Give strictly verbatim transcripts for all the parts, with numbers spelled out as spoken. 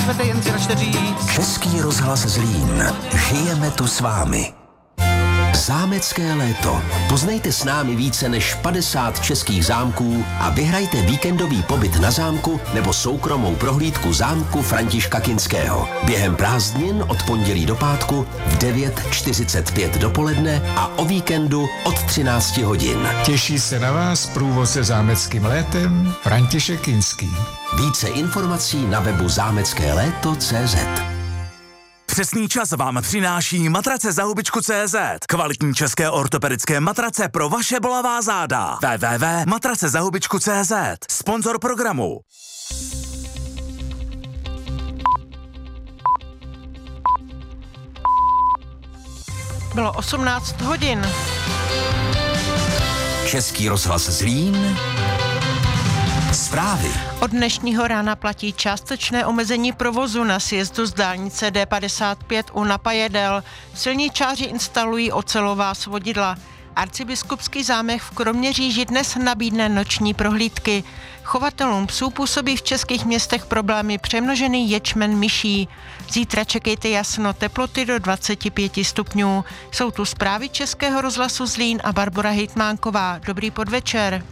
jen si načte říct. Český rozhlas Zlín. Žijeme tu s vámi. Zámecké léto. Poznejte s námi více než padesát českých zámků a vyhrajte víkendový pobyt na zámku nebo soukromou prohlídku zámku Františka Kinského. Během prázdnin od pondělí do pátku v devět čtyřicet pět dopoledne a o víkendu od třináct hodin. Těší se na vás průvodce zámeckým létem František Kinský. Více informací na webu zámecké léto tečka cé zet. Přesný čas vám přináší matrace za hubičku tečka cé zet. Kvalitní české ortopedické matrace pro vaše bolavá záda. w w w tečka matrace za hubičku tečka cé zet. Sponzor programu. Bylo osmnáct hodin. Český rozhlas Zlín. Zprávy. Od dnešního rána platí částečné omezení provozu na sjezdu z dálnice D padesát pět u Napajedel. Silničáři instalují ocelová svodidla. Arcibiskupský zámek v Kroměříži dnes nabídne noční prohlídky. Chovatelům psů působí v českých městech problémy přemnožený ječmen myší. Zítra čekejte jasno, teploty do dvacet pět stupňů. Jsou tu zprávy Českého rozhlasu Zlín a Barbora Hejtmánková. Dobrý podvečer.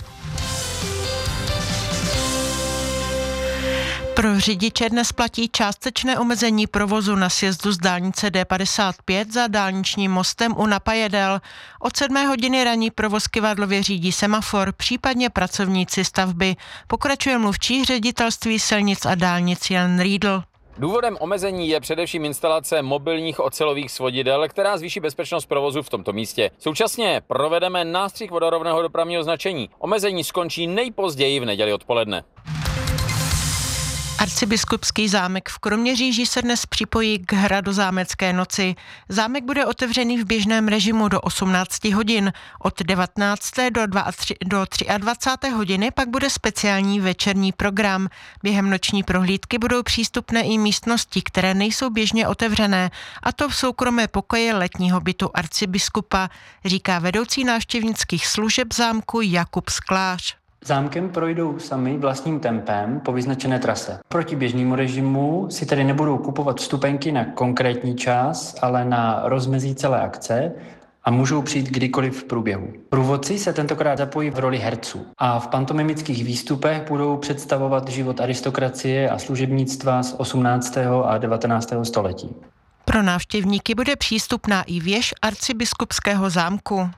Pro řidiče dnes platí částečné omezení provozu na sjezdu z dálnice D padesát pět za dálničním mostem u Napajedel. Od sedmé hodiny ranní provoz kyvadlově řídí semafor, případně pracovníci stavby. Pokračuje mluvčí ředitelství silnic a dálnic Jan Riedl. Důvodem omezení je především instalace mobilních ocelových svodidel, která zvýší bezpečnost provozu v tomto místě. Současně provedeme nástřih vodorovného dopravního značení. Omezení skončí nejpozději v neděli odpoledne. Arcibiskupský zámek v Kroměříži se dnes připojí k hradozámecké noci. Zámek bude otevřený v běžném režimu do osmnácti hodin. Od devatenácté do dvacáté třetí hodiny pak bude speciální večerní program. Během noční prohlídky budou přístupné i místnosti, které nejsou běžně otevřené, a to v soukromé pokoje letního bytu arcibiskupa, říká vedoucí návštěvnických služeb zámku Jakub Sklář. Zámkem projdou sami vlastním tempem po vyznačené trase. Proti běžnému režimu si tedy nebudou kupovat vstupenky na konkrétní čas, ale na rozmezí celé akce a můžou přijít kdykoliv v průběhu. Průvodci se tentokrát zapojí v roli herců a v pantomimických výstupech budou představovat život aristokracie a služebnictva z osmnáctého a devatenáctého století. Pro návštěvníky bude přístupná i věž arcibiskupského zámku.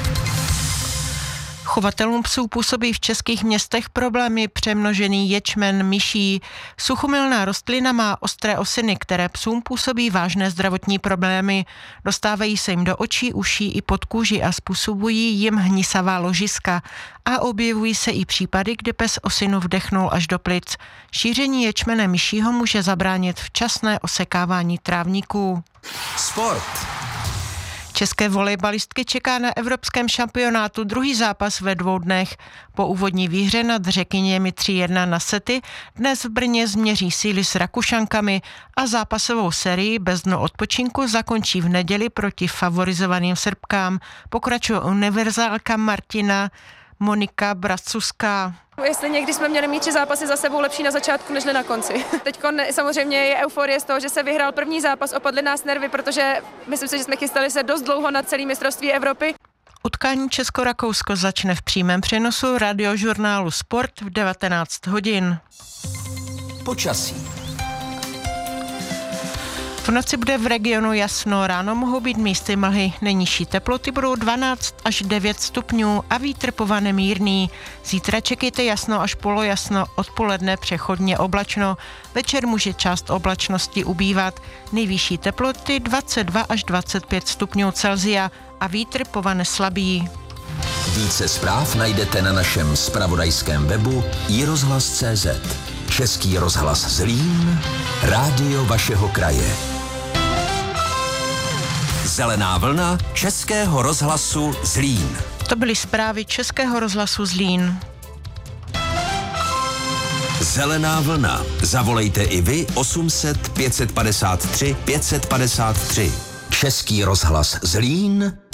Chovatelům psů působí v českých městech problémy přemnožený ječmen myší. Suchomilná rostlina má ostré osiny, které psům působí vážné zdravotní problémy. Dostávají se jim do očí, uší i pod kůži a způsobují jim hnisavá ložiska. A objevují se i případy, kdy pes osinu vdechnul až do plic. Šíření ječmene myšího může zabránit včasné osekávání trávníků. Sport. České volejbalistky čeká na evropském šampionátu druhý zápas ve dvou dnech. Po úvodní výhře nad Řekyněmi tři jedna na sety dnes v Brně změří síly s Rakušankami a zápasovou sérii bez dno odpočinku zakončí v neděli proti favorizovaným Srbkám. Pokračuje univerzálka Martina Monika Bracuská. Jestli někdy jsme měli mít tři zápasy za sebou lepší na začátku, než na konci. Teď samozřejmě je euforie z toho, že se vyhrál první zápas, opadly nás nervy, protože myslím si, že jsme chystali se dost dlouho na celé mistrovství Evropy. Utkání Česko-Rakousko začne v přímém přenosu radiožurnálu Sport v devatenáct hodin. Počasí. V noci bude v regionu jasno, ráno mohou být místy mlhy, nejnižší teploty budou dvanáct až devět stupňů a vítr povane mírný. Zítra čekejte jasno až polojasno, odpoledne přechodně oblačno, večer může část oblačnosti ubývat, nejvyšší teploty dvacet dva až dvacet pět stupňů Celsia a vítr povane slabý. Více zpráv najdete na našem zpravodajském webu i rozhlas tečka cé zet. Český rozhlas Zlín, rádio vašeho kraje. Zelená vlna Českého rozhlasu Zlín. To byly zprávy Českého rozhlasu Zlín. Zelená vlna. Zavolejte i vy osm set pět set padesát tři pět set padesát tři. Český rozhlas Zlín.